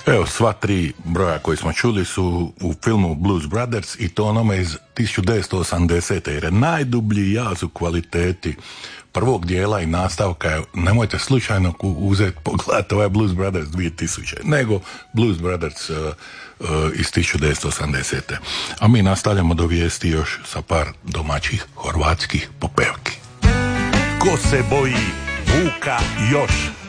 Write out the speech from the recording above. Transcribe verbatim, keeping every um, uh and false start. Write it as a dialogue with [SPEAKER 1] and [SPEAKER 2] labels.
[SPEAKER 1] Evo, sva tri broja koje smo čuli su u filmu Blues Brothers i to onome iz tisuću devetsto osamdesete jer je najdublji jaz u kvaliteti prvog dijela i nastavka je, nemojte slučajno uzeti pogledati ovaj Blues Brothers dvije tisuće, nego Blues Brothers uh, uh, iz tisuću devetsto osamdesete. A mi nastavljamo do vijesti još sa par domaćih horvatskih popevki. Ko se boji Vuka još?